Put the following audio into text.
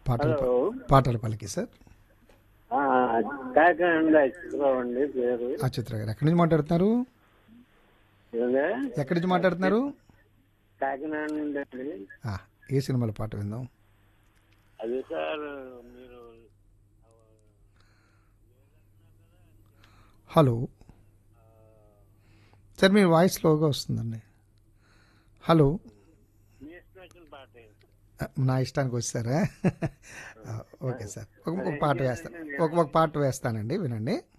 పాటలు హలో పాటలు పలికి సార్. ఆ, కాకినాడ చిత్రబాబు అండి పేరు. ఆ చిత్ర గారు ఎక్కడి నుంచి మాట్లాడుతున్నారు? ఏమండి? ఎక్కడి నుంచి మాట్లాడుతున్నారు? కాకినాడ నుండి అండి. ఆ, ఏ సినిమాల పాట విందాం? అదే సార్ మీరు హలో సార్, మీ వాయిస్ స్లోగా వస్తుందండి. హలో. మీ ఇష్టం వచ్చిన పాట ఏంటి? నా ఇష్టానికి వచ్చారా? ఓకే సార్, ఒక మరి ఒక ఏం పాట వేస్తాను, చేయాలండి నేను? ఒక పాట వేస్తానండి, వినండి.